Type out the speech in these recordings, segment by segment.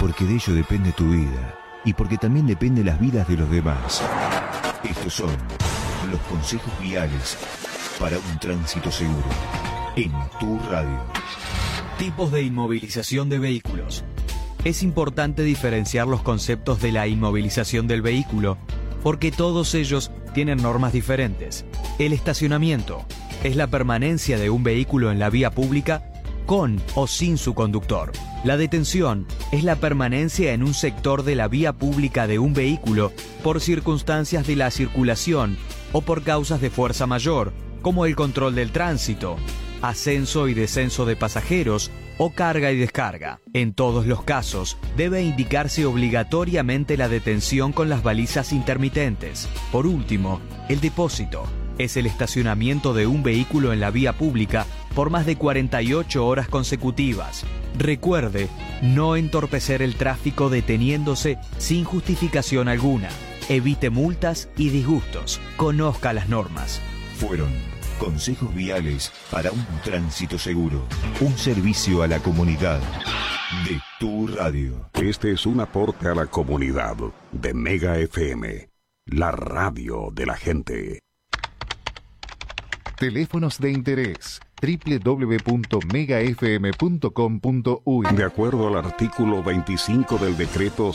porque de ello depende tu vida y porque también depende las vidas de los demás. Estos son los consejos viales para un tránsito seguro en tu radio. Tipos de inmovilización de vehículos. Es importante diferenciar los conceptos de la inmovilización del vehículo porque todos ellos tienen normas diferentes. El estacionamiento es la permanencia de un vehículo en la vía pública con o sin su conductor. La detención es la permanencia en un sector de la vía pública de un vehículo por circunstancias de la circulación o por causas de fuerza mayor, como el control del tránsito, ascenso y descenso de pasajeros o carga y descarga. En todos los casos, debe indicarse obligatoriamente la detención con las balizas intermitentes. Por último, el depósito es el estacionamiento de un vehículo en la vía pública por más de 48 horas consecutivas. Recuerde no entorpecer el tráfico deteniéndose sin justificación alguna. Evite multas y disgustos. Conozca las normas. Fueron consejos viales para un tránsito seguro. Un servicio a la comunidad de tu radio. Este es un aporte a la comunidad de Mega FM, la radio de la gente. Teléfonos de interés www.megafm.com.uy. De acuerdo al artículo 25 del decreto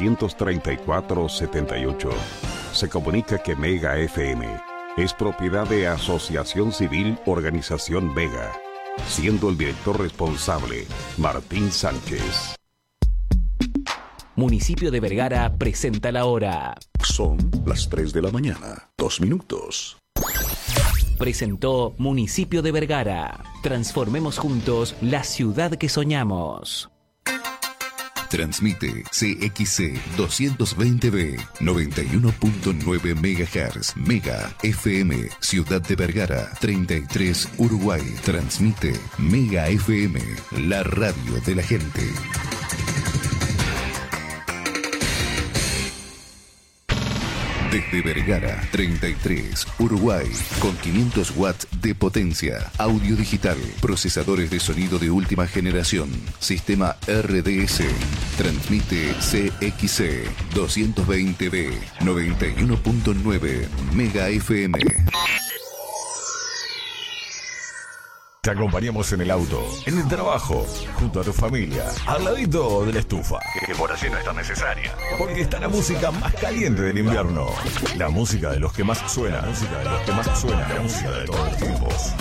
734-78, se comunica que Mega FM es propiedad de Asociación Civil Organización Vega, siendo el director responsable Martín Sánchez. Municipio de Vergara presenta la hora. Son las 3 de la mañana, 2 minutos. Presentó Municipio de Vergara. Transformemos juntos la ciudad que soñamos. Transmite CXC 220B 91.9 MHz Mega FM Ciudad de Vergara 33 Uruguay. Transmite Mega FM, la radio de la gente. Desde Vergara 33 Uruguay, con 500 watts de potencia, audio digital, procesadores de sonido de última generación, sistema RDS, transmite CXC 220B 91.9 Mega FM. Te acompañamos en el auto, en el trabajo, junto a tu familia, al ladito de la estufa. Que por allí no es tan necesaria. Porque está la música más caliente del invierno. La música de los que más suena. La música de los que más suena. La música de todos los tiempos.